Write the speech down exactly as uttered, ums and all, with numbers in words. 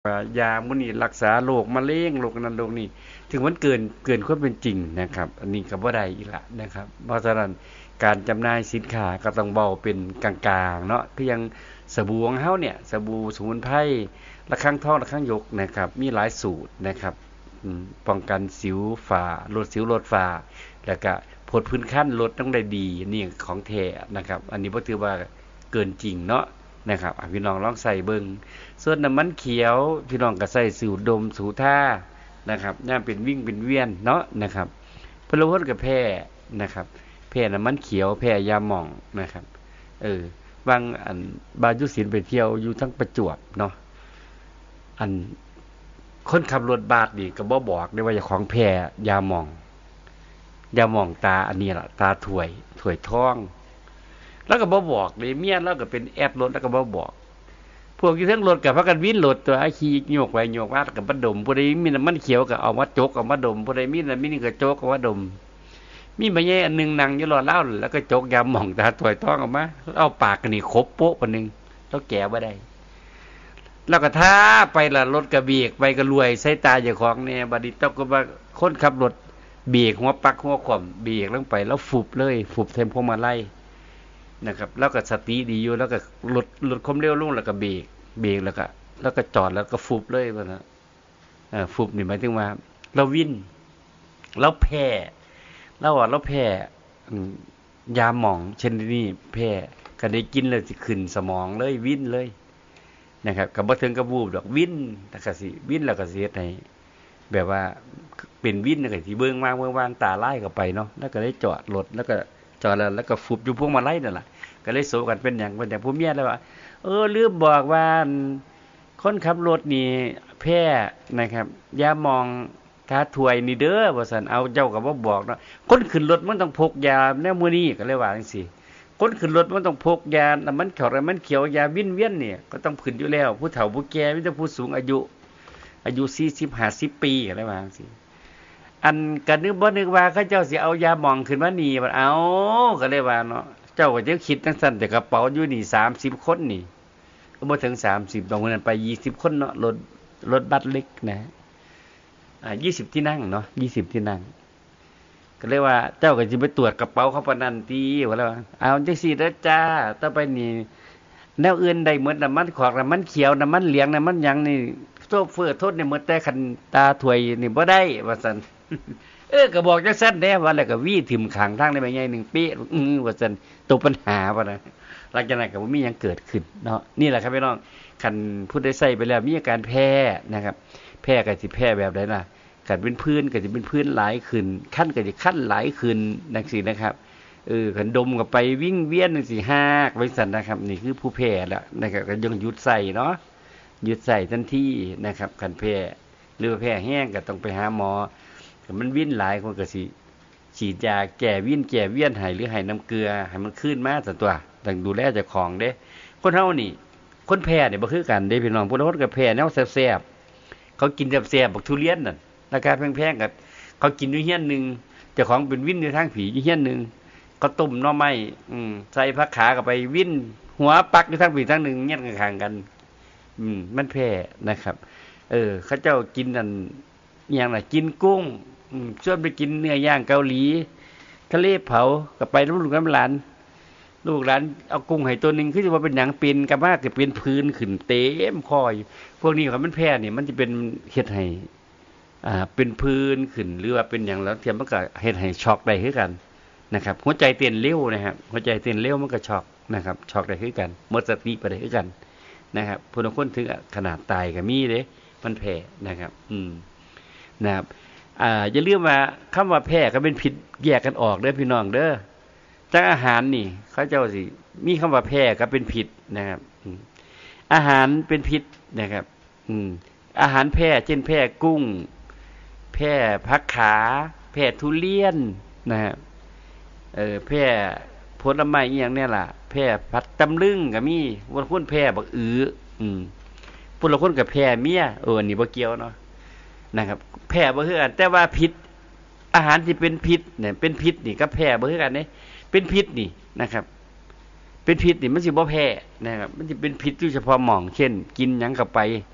ว่ายามื้อนี้รักษาโรคมะเร็งโรคนั้นโรคนี้ถึงมันเกินเกินความเป็นจริงนะครับอันนี้ก็บ่ได้อีกแล้วนะครับเพราะฉะนั้นการจำหน่ายสินค้าก็ต้องเว้าเป็นกลางๆเนาะคืออย่างสบู่ของเฮาเนี่ยสบู่สมุนไพรระฆังทองระฆังหยกนะครับมีหลายสูตรนะครับอืมป้องกันสิวฝ้าลดสิวลดฝ้าแล้วก็ผดพื้นคันลดต้องได้ดีนี่ของแท้นะครับอันนี้บ่ถือว่าเกินจริงเนาะนะครับอ่ะพี่น้องลองใส่เบิ่งส่วนน้ำมันเขียวพี่น้องก็ใส่สูตรดมสูท่านะครับย่ามเป็นวิ่งเป็นเวียนเนาะนะครับเพิ่นลางคนก็แพ้นะครับแพ้น้ำมันเขียวแพ้ยาหม่องนะครับเออบางอันบายุศิลป์ไปเที่ยวอยู่ทั้งประจวบเนาะอันคนขับรถบาสนี่ก็บ่บอกได้ว่าเจ้าของแพ้ยาหม่องยาหม่องตาอันนี้ล่ะตาถ้วยถ้วยทองแล้วก็บ่บอกเลยเมียแล้วก็เป็นแอดรถแล้วก็บ่บอกพวกอยู่เทั้งรถก็พากันวินรถตัวไอ้ขี่โยกไปโยกมาก็บ่ดมผู้ใดมีน้ำมันเขียวก็เอามาจกเอามาดมผู้ใดมีน้ำมีนี่ก็จกเอามาดมมีแม่ใหญ่อันนึงนั่งอยู่รอเล่าแล้วก็จกยาหม่องตาถ้วยทองออกมาเอาปากกันนี่ครบโป๊ะปานนึงแล้วแก่บ่ได้แล้วก็ท้าไปละรถก็เบรกไปก็รวยใส่ตาเจ้าของเนี่ยบัดนี้ต้องก็ว่าคนขับรถเบรกหัวปักหัวขวมเบรกลงไปแล้วฟุบเลยฟุบเทมพวงมาลัยนะครับแล้วก็สติดีอยู่แล้วก็ลดลดความเร็วลงแล้วก็เบรกเบรกแล้วก็แล้วก็จอดแล้วก็ฟุบเลยว่านะเอ่อฟุบนี่หมายถึงว่าเราวินเราแพ้เราว่าเราแพ้ยาหม่องชนิดนี้แพ้ก็ได้กินแล้วสิขึ้นสมองเลยวินเลยนะครับก็บ่ถึงกับวูบดอกวินแต่ก็สิวินแล้วก็สิเฮ็ดให้แบบว่าเป็นวินแล้วก็สิเบิ่งวางเบิ่งวางตาลายเข้าไปเนาะแล้วก็ได้จอดรถแล้วก็จอดแล้วแล้วก็ฟุบอยู่พวงมาลัยนั่นล่ะก็เลยโสกันเป็นหยังเป็นหยังผู้เมียแล้วว่าเออลืมบอกว่าคนขับรถนี่แพ้นะครับอย่ามองตาถ้วยนี่เด้อว่าซั่นเอาเจ้าก็บ่บอกเนาะคนขึ้นรถมันต้องพกยาแนวมื้อนี้ก็เลยว่าจังซี่คนขึ้นรถมันต้องพกยาน้ำมันเขียวน้ำมันเขียวยาวินเวียนเนี่ยก็ต้องขึ้นอยู่แล้วผู้เฒ่าผู้แก่มีแต่ผู้สูงอายุอายุสี่สิบ ห้าสิบปีก็เลยว่าจังซี่อันก็นึกบ่นึกว่าเขาเจ้าสิเอายาหม่องขึ้นมานี่บัดเอาก็เลยว่าเนาะเจ้าก็จะคิดจังซั่นแต่กระเป๋าอยู่นี่สามสิบคนนี่ก็บ่ถึงสามสิบตรงนั้นไปยี่สิบคนเนาะรถรถบัสเล็กนะอ่ายี่สิบที่นั่งเนาะยี่สิบที่นั่งก็เลยว่าเจ้าก็สิไปตรวจกระเป๋าเขาปานนั้นติว่าแล้วเอาจังซี่เด้อจ้าต่อไปนี่แนวอื่นได้หมดน้ำมันขอกน้ำมันเขียวน้ำมันเหลืองน้ำมันหยังนี่โซเฟอร์โทษนี่หมดแต่คันตาถ้วยนี่บ่ได้ว่าซั่นเออก็บอกจังซั่นแหน่ว่าแล้วก็วี่ถิ่มข้างทางได้แม่ใหญ่หนึ่งเป๊ะอื้อว่าซั่นตกปัญหาว่านะหลังจากนั้นก็บ่มีหยังเกิดขึ้นเนาะนี่แหละครับพี่น้องคันผู้ใดใช้ไปแล้วมีอาการแพ้นะครับแพ้ก็สิแพ้แบบใดล่ะคันเป็นพื้นก็สิเป็นพื้นหลายขึ้นคันก็สิคันหลายขึ้นจังซี่นะครับเออคันดมก็ไปวิ่งเวียนจังซี่ฮากไว้ซั่นนะครับนี่คือผู้แพ้แล้วนะครับก็ยังหยุดใส่เนาะหยุดใส่ทันทีนะครับคันแพ้หรือว่าแพ้แห้งก็ต้องไปหาหมอถ้ามันวินหลายคนก็สิฉีดยาแก้วินแก้เวียนให้หรือให้น้ำเกลือให้มันคืนมาซั่นตัวต้องดูแลเจ้าของเด้คนเฮานี่คนแพ้นี่บ่คือกันเด้พี่น้องผู้คนก็แพ้แนวแซ่บๆเขากินแซ่บๆบักทุเรียนนั่นราคาแพงๆก็เขากินอยู่เฮียนนึงเจ้าของเป็นวินอยู่ทางผีอยู่เฮียนนึงเขาต้มหน่อไม้อืมใส่ผักขาเข้าไปวินหัวปักอยู่ทางผีทางนึงเฮียนข้างๆกันอืมมันแพ้นะครับเออเขาเจ้ากินนั่นอหยังน่ะกินกุ้งอืมชวนไปกินเนื้อย่างเกาหลีทะเลเผาก็ไปลูกน้ำหลานลูกหลานเอากุ้งให้ตัวนึงคือว่าเป็นหยังเป็นกะมากสิเป็นพื้นขึ้นเต็มคออยู่พวกนี้เขามันแพ้นี่มันสิเป็นเฮ็ดให้อ่าเป็นพื้นขึ้นหรือว่าเป็นหยังแล้วเทียมมันก็เฮ็ดให้ช็อกได้คือกันนะครับหัวใจเต้นเร็วนะครับหัวใจเต้นเร็วมันก็ช็อกนะครับช็อกได้คือกันหมดสติไปได้คือกันนะครับผู้บางคนถึงขนาดตายก็มีเด้มันแพ้นะครับอืมนะครับอ่าอย่าลืมว่าคำว่าแพ้กับเป็นพิษแยกกันออกเด้อพี่น้องเด้อจังอาหารนี่เขาเจ้าสิมีคำว่าแพ้กับเป็นพิษนะครับอืมอาหารเป็นพิษนะครับอืมอาหารแพ้เช่นแพ้กุ้งแพ้ผักขาแพ้ทุเรียนนะครับเออแพ้ผลไม้อีหยังเนี่ยล่ะแพ้ผัดตำลึงก็มีบางคนแพ้บักอืออืมผู้ละคนก็แพ้เมียเอออันนี้บ่เกี่ยวเนาะนะครับแพ้บ่คือกันแต่ว่าพิษอาหารที่เป็นพิษเนี่ยเป็นพิษนี่ก็แพ้บ่คือกันเด้เป็นพิษนี่นะครับเป็นพิษนี่มันสิบ่แพ้นะครับมันสิเป็นพิษอยู่เฉพาะหม่องเช่นกินหยังเข้าไป